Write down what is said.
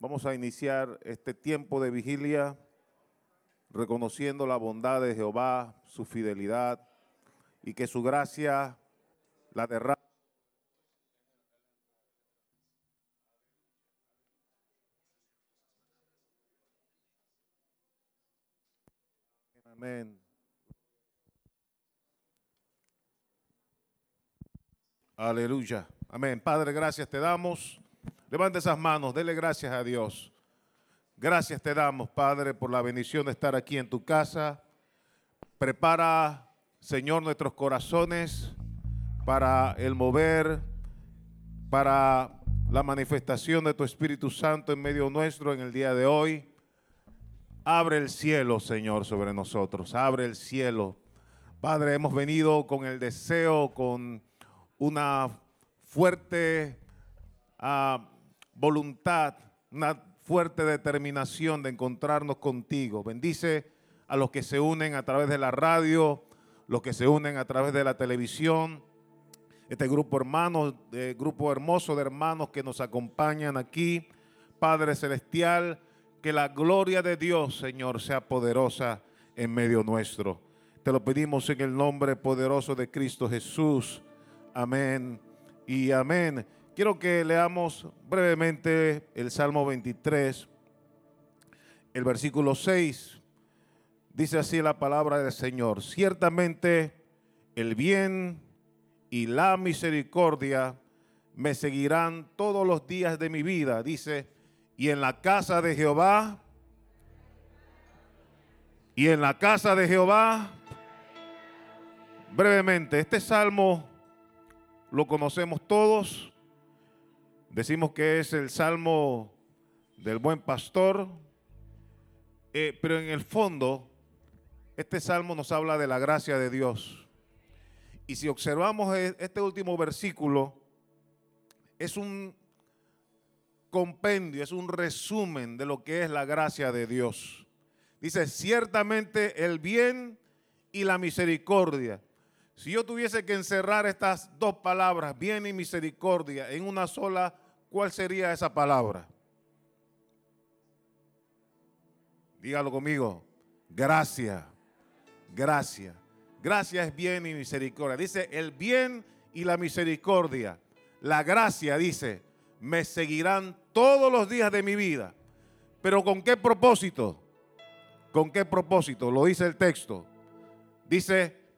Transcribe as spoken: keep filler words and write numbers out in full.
Vamos a iniciar este tiempo de vigilia reconociendo la bondad de Jehová, su fidelidad y que su gracia la derrama. Amén. Aleluya. Amén. Padre, gracias te damos. Levante esas manos, dele gracias a Dios. Gracias te damos, Padre, por la bendición de estar aquí en tu casa. Prepara, Señor, nuestros corazones para el mover, para la manifestación de tu Espíritu Santo en medio nuestro en el día de hoy. Abre el cielo, Señor, sobre nosotros. Abre el cielo. Padre, hemos venido con el deseo, con una fuerte uh, voluntad, una fuerte determinación de encontrarnos contigo. Bendice a los que se unen a través de la radio, los que se unen a través de la televisión, este grupo hermano, eh, grupo hermoso de hermanos que nos acompañan aquí. Padre Celestial, que la gloria de Dios, Señor, sea poderosa en medio nuestro. Te lo pedimos en el nombre poderoso de Cristo Jesús. Amén y amén. Quiero que leamos brevemente el Salmo veintitrés, el versículo seis. Dice así la palabra del Señor: ciertamente el bien y la misericordia me seguirán todos los días de mi vida. Dice, y en la casa de Jehová, y en la casa de Jehová. Brevemente, este salmo lo conocemos todos. Decimos que es el salmo del buen pastor, eh, pero en el fondo, este salmo nos habla de la gracia de Dios. Y si observamos este último versículo, es un compendio, es un resumen de lo que es la gracia de Dios. Dice, ciertamente el bien y la misericordia. Si yo tuviese que encerrar estas dos palabras, bien y misericordia, en una sola, ¿cuál sería esa palabra? Dígalo conmigo. Gracia. Gracia. Gracia es bien y misericordia. Dice el bien y la misericordia. La gracia, dice, me seguirán todos los días de mi vida. ¿Pero con qué propósito? ¿Con qué propósito? Lo dice el texto. Dice,